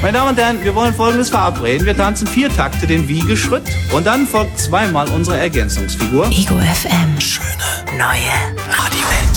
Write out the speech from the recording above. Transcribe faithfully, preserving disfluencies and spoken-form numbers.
Meine Damen und Herren, wir wollen Folgendes verabreden. Wir tanzen vier Takte den Wiegeschritt und dann folgt zweimal unsere Ergänzungsfigur. Ego F M. Schöne neue Radiowelt.